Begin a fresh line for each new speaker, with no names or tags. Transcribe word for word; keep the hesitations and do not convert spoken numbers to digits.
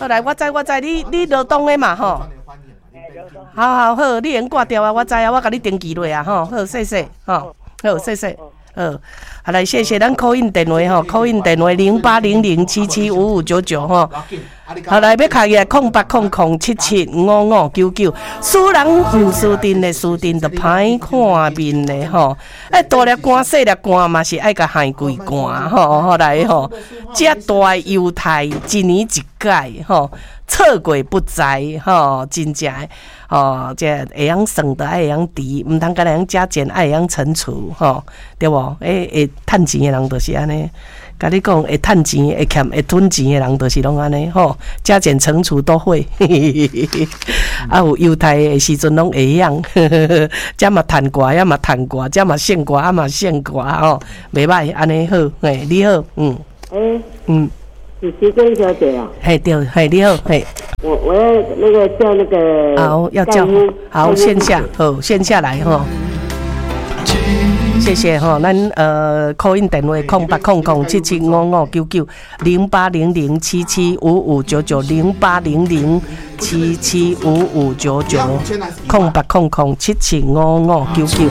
来，我知我知，你你劳动的嘛吼。好好好，你先挂掉啊，我知啊，我甲你登记落啊吼。好，谢谢吼，好，谢谢。好，好来，谢谢咱 call in 电话吼 ，call in 电话零八零零七七五五九九吼。好来，要卡起来空八空空七七五五九九。输人毋输阵的，输阵就歹看面的吼。哎，大粒肝细粒肝嘛是爱甲害贵肝吼。后来吼，遮大犹太一年一届吼，错过不再吼，真正吼，这会晓算的爱会晓除，毋通干会晓加减，爱会晓乘除吼，对无？诶，会趁钱的人就是安尼。甲你讲，会趁钱、会欠、会吞钱的人，就是拢安尼吼，加减乘除都会。啊，有犹太的时阵拢会晓，遮嘛趁歌，遐嘛趁歌，遮嘛献歌，啊嘛献歌吼，袂歹，安尼好，嘿，你好，嗯，
诶，
嗯，
是徐根小姐啊？
嘿，对，嘿，你好，嘿，
我我要那个叫那个
好，要叫好线下，好线下来吼。谢谢吼，咱呃 call in 电话空八空空七七五五九九零八零零七七五五九九零八零零七七五五九九空八空空七七五五九九。